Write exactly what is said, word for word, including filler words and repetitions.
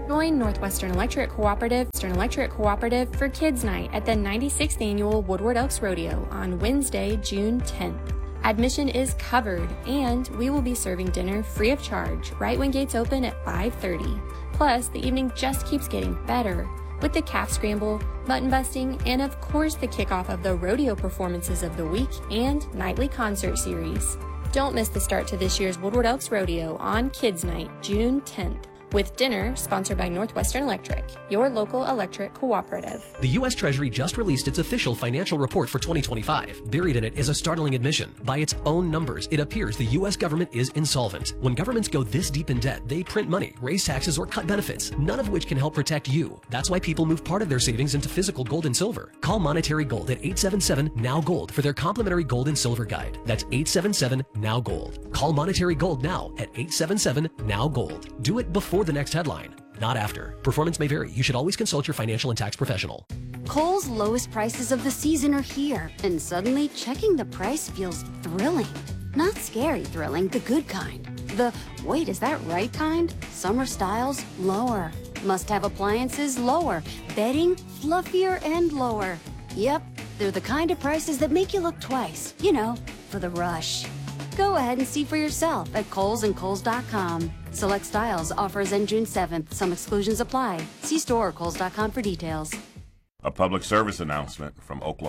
Join Northwestern Electric Cooperative, Western Electric Cooperative for Kids Night at the ninety-sixth Annual Woodward Elks Rodeo on Wednesday, June tenth. Admission is covered, and we will be serving dinner free of charge right when gates open at five thirty. Plus, the evening just keeps getting better with the calf scramble, mutton busting, and of course the kickoff of the rodeo performances of the week and nightly concert series. Don't miss the start to this year's Woodward Elks Rodeo on Kids Night, June tenth. With dinner sponsored by Northwestern Electric, your local electric cooperative. The U S Treasury just released its official financial report for twenty twenty-five. Buried in it is a startling admission. By its own numbers, it appears the U S government is insolvent. When governments go this deep in debt, they print money, raise taxes, or cut benefits, none of which can help protect you. That's why people move part of their savings into physical gold and silver. Call Monetary Gold at eight seven seven, N O W, GOLD for their complimentary gold and silver guide. That's eight seven seven, N O W, GOLD. Call Monetary Gold now at eight seven seven, N O W, GOLD. Do it before the next headline, not after. Performance may vary. You should always consult your financial and tax professional. Kohl's lowest prices of the season are here, and suddenly checking the price feels thrilling. Not scary thrilling, the good kind. The, wait, is that right kind? Summer styles, lower. Must-have appliances, lower. Bedding, fluffier and lower. Yep, they're the kind of prices that make you look twice, you know, for the rush. Go ahead and see for yourself at Kohl's and Kohl's dot com. Select styles, offers end June seventh. Some exclusions apply. See store or Kohl's dot com for details. A public service announcement from Oklahoma.